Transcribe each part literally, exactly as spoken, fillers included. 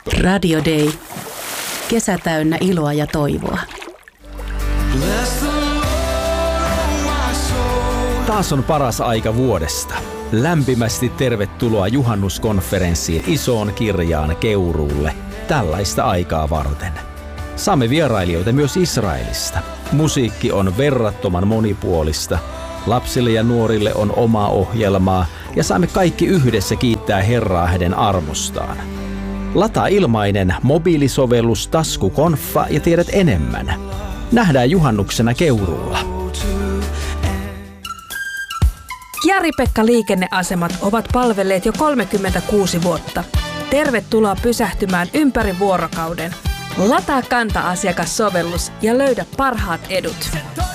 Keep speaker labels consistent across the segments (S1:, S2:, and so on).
S1: Radio Day. Kesä täynnä iloa ja toivoa.
S2: Taas on paras aika vuodesta. Lämpimästi tervetuloa juhannuskonferenssiin Isoon Kirjaan Keuruulle tällaista aikaa varten. Saamme vierailijoita myös Israelista. Musiikki on verrattoman monipuolista. Lapsille ja nuorille on omaa ohjelmaa ja saamme kaikki yhdessä kiittää Herraa hänen armostaan. Lataa ilmainen mobiilisovellus Taskukonfa ja tiedät enemmän. Nähdään juhannuksena Keuruulla.
S3: Jari-Pekka liikenneasemat ovat palvelleet jo kolmekymmentäkuusi vuotta. Tervetuloa pysähtymään ympäri vuorokauden. Lataa Kanta-asiakassovellus ja löydä parhaat edut.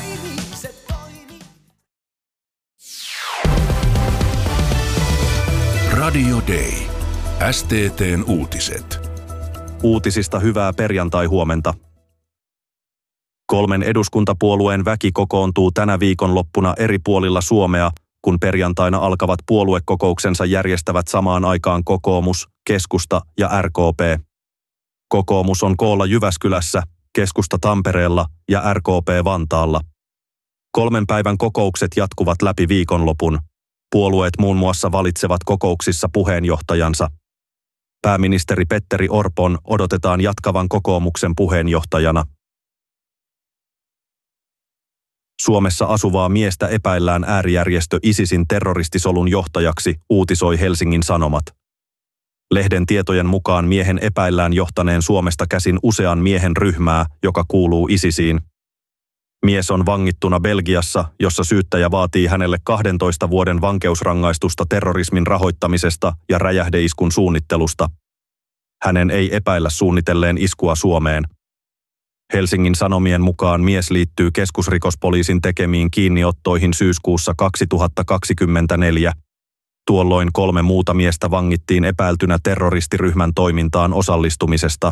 S4: Radio Day. S T T:n uutiset.
S5: Uutisista hyvää perjantai-huomenta. Kolmen eduskuntapuolueen väki kokoontuu tänä viikonloppuna eri puolilla Suomea, kun perjantaina alkavat puoluekokouksensa järjestävät samaan aikaan kokoomus, keskusta ja R K P. Kokoomus on koolla Jyväskylässä, keskusta Tampereella ja R K P Vantaalla. Kolmen päivän kokoukset jatkuvat läpi viikonlopun. Puolueet muun muassa valitsevat kokouksissa puheenjohtajansa. Pääministeri Petteri Orpon odotetaan jatkavan kokoomuksen puheenjohtajana. Suomessa asuvaa miestä epäillään äärijärjestö ISISin terroristisolun johtajaksi, uutisoi Helsingin Sanomat. Lehden tietojen mukaan miehen epäillään johtaneen Suomesta käsin usean miehen ryhmää, joka kuuluu ISISiin. Mies on vangittuna Belgiassa, jossa syyttäjä vaatii hänelle kahdentoista vuoden vankeusrangaistusta terrorismin rahoittamisesta ja räjähdeiskun suunnittelusta. Hänen ei epäillä suunnitelleen iskua Suomeen. Helsingin Sanomien mukaan mies liittyy keskusrikospoliisin tekemiin kiinniottoihin syyskuussa kaksituhattakaksikymmentäneljä. Tuolloin kolme muuta miestä vangittiin epäiltynä terroristiryhmän toimintaan osallistumisesta.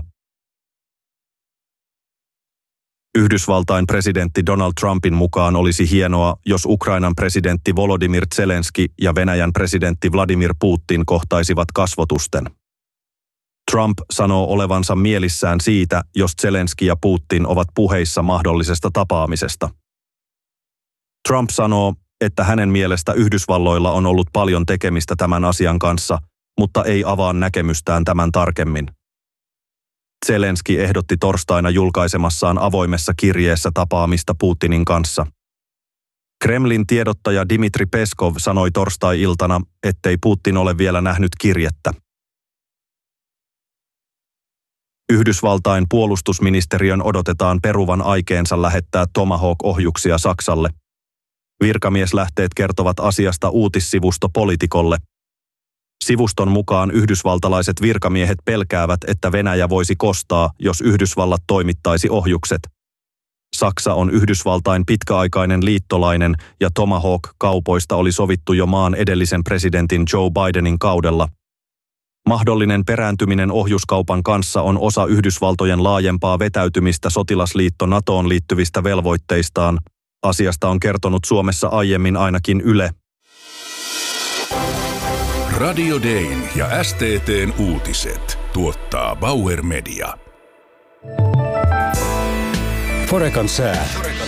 S5: Yhdysvaltain presidentti Donald Trumpin mukaan olisi hienoa, jos Ukrainan presidentti Volodymyr Zelenski ja Venäjän presidentti Vladimir Putin kohtaisivat kasvotusten. Trump sanoo olevansa mielissään siitä, jos Zelenski ja Putin ovat puheissa mahdollisesta tapaamisesta. Trump sanoo, että hänen mielestä Yhdysvalloilla on ollut paljon tekemistä tämän asian kanssa, mutta ei avaa näkemystään tämän tarkemmin. Zelenski ehdotti torstaina julkaisemassaan avoimessa kirjeessä tapaamista Putinin kanssa. Kremlin tiedottaja Dmitri Peskov sanoi torstai-iltana, ettei Putin ole vielä nähnyt kirjettä. Yhdysvaltain puolustusministeriön odotetaan peruvan aikeensa lähettää Tomahawk-ohjuksia Saksalle. Virkamieslähteet kertovat asiasta uutissivusto Politicolle. Sivuston mukaan yhdysvaltalaiset virkamiehet pelkäävät, että Venäjä voisi kostaa, jos Yhdysvallat toimittaisi ohjukset. Saksa on Yhdysvaltain pitkäaikainen liittolainen ja Tomahawk-kaupoista oli sovittu jo maan edellisen presidentin Joe Bidenin kaudella. Mahdollinen perääntyminen ohjuskaupan kanssa on osa Yhdysvaltojen laajempaa vetäytymistä sotilasliitto NATOon liittyvistä velvoitteistaan. Asiasta on kertonut Suomessa aiemmin ainakin Yle.
S4: Radio Dayn ja S T T:n uutiset tuottaa Bauer Media.
S6: Forekan sää.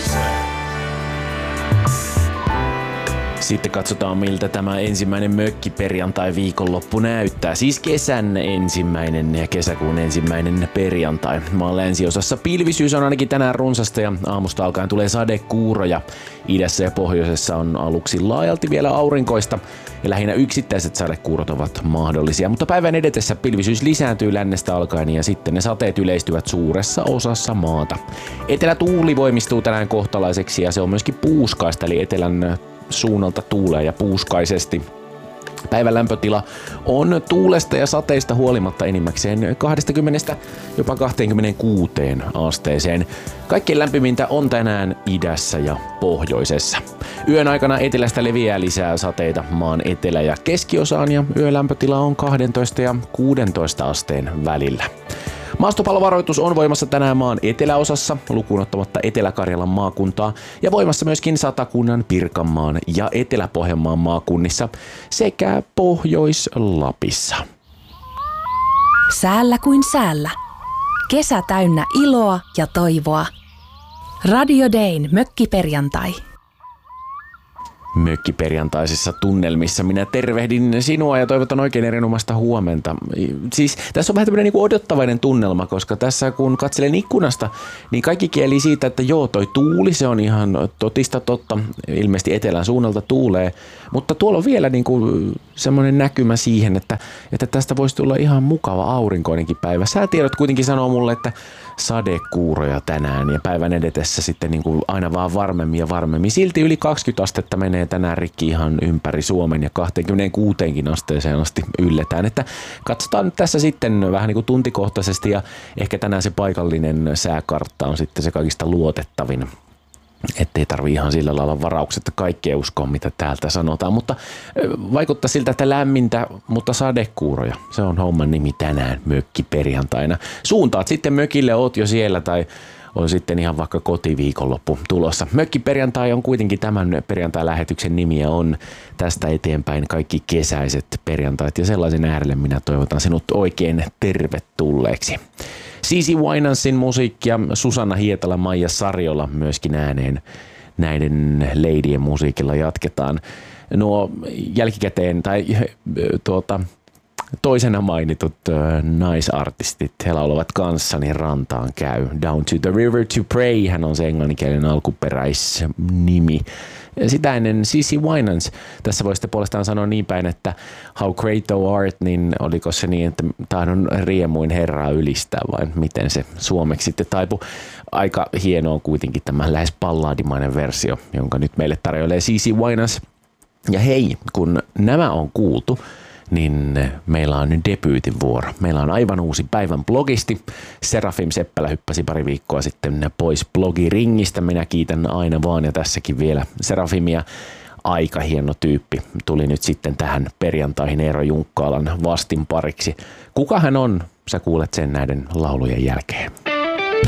S7: Sitten katsotaan, miltä tämä ensimmäinen mökkiperjantai viikonloppu näyttää. Siis kesän ensimmäinen ja kesäkuun ensimmäinen perjantai. Maan länsiosassa pilvisyys on ainakin tänään runsasta ja aamusta alkaen tulee sadekuuroja. Idässä ja pohjoisessa on aluksi laajalti vielä aurinkoista ja lähinnä yksittäiset sadekuurot ovat mahdollisia. Mutta päivän edetessä pilvisyys lisääntyy lännestä alkaen ja sitten ne sateet yleistyvät suuressa osassa maata. Etelätuuli voimistuu tänään kohtalaiseksi ja se on myöskin puuskaista, eli etelän suunnalta tuulee ja puuskaisesti. Päivän lämpötila on tuulesta ja sateista huolimatta enimmäkseen kaksikymmentä jopa kaksikymmentäkuusi asteeseen. Kaikkein lämpimintä on tänään idässä ja pohjoisessa. Yön aikana etelästä leviää lisää sateita maan etelä- ja keskiosaan ja yölämpötila on kaksitoista ja kuusitoista asteen välillä. Maastopallovaroitus on voimassa tänään maan eteläosassa, lukuun ottamatta Etelä-Karjalan maakuntaa, ja voimassa myöskin Satakunnan, Pirkanmaan ja Etelä-Pohjanmaan maakunnissa sekä Pohjois-Lapissa.
S1: Säällä kuin säällä. Kesä täynnä iloa ja toivoa. Radio Dayn mökkiperjantai.
S7: Mökkiperjantaisissa tunnelmissa minä tervehdin sinua ja toivotan oikein erinomaista huomenta. Siis tässä on vähän tämmöinen niin odottavainen tunnelma, koska tässä kun katselen ikkunasta, niin kaikki kieli siitä, että joo, toi tuuli, se on ihan totista totta. Ilmeisesti etelän suunnalta tuulee, mutta tuolla on vielä niin kuin semmoinen näkymä siihen, että, että tästä voisi tulla ihan mukava aurinkoinenkin päivä. Säätiedot kuitenkin sanoo mulle, että sadekuuroja tänään ja päivän edetessä sitten niin kuin aina vaan varmemmin ja varmemmin. Silti yli kaksikymmentä astetta menee tänään rikki ihan ympäri Suomen ja kaksikymmentäkuusi asteeseen asti ylletään. Että katsotaan nyt tässä sitten vähän niin kuin tuntikohtaisesti ja ehkä tänään se paikallinen sääkartta on sitten se kaikista luotettavin. Ettei tarvi ihan sillä lailla varauksetta kaikkea uskoa, mitä täältä sanotaan, mutta vaikuttaa siltä, että lämmintä, mutta sadekuuroja. Se on homman nimi tänään mökkiperjantaina. Suuntaat sitten mökille, oot jo siellä tai on sitten ihan vaikka kotiviikonloppu tulossa. Mökkiperjantai on kuitenkin tämän perjantai-lähetyksen nimi ja on tästä eteenpäin kaikki kesäiset perjantait ja sellaisen äärelle minä toivotan sinut oikein tervetulleeksi. Cici Winansin musiikkia, Susanna Hietala, Maija Sarjola myöskin ääneen näiden leidien musiikilla jatketaan. Nuo jälkikäteen tai tuota, toisena mainitut äh, naisartistit, he laulavat Kanssani rantaan käy. Down to the river to pray, hän on se englanninkielinen alkuperäisnimi. Sitä ennen Cici Winans. Tässä voi sitten puolestaan sanoa niin päin, että How Great Thou Art, niin oliko se niin, että tahdon riemuin Herraa ylistää vai miten se suomeksi sitten taipui. Aika hieno on kuitenkin tämä lähes pallaadimainen versio, jonka nyt meille tarjoilee Cici Winans. Ja hei, kun nämä on kuultu, niin meillä on nyt debyytin vuoro. Meillä on aivan uusi päivän blogisti. Serafim Seppälä hyppäsi pari viikkoa sitten pois blogiringistä. Minä kiitän aina vaan ja tässäkin vielä Serafimia. Aika hieno tyyppi. Tuli nyt sitten tähän perjantaihin Eero Junkkaalan vastinpariksi. Kuka hän on? Sä kuulet sen näiden laulujen jälkeen.